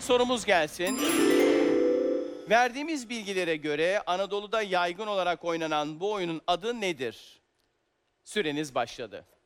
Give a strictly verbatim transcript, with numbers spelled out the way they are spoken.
Sorumuz gelsin. Verdiğimiz bilgilere göre Anadolu'da yaygın olarak oynanan bu oyunun adı nedir? Süreniz başladı.